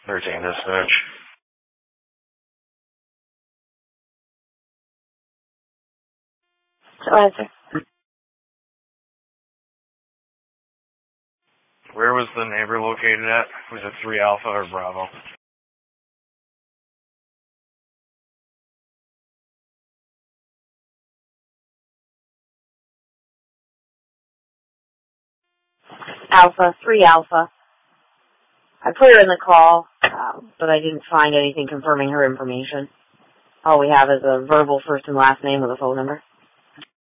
They're taking dispatch. So answer. Where was the neighbor located at? Was it 3 Alpha or Bravo? Alpha, 3 Alpha. I put her in the call, but I didn't find anything confirming her information. All we have is a verbal first and last name with a phone number.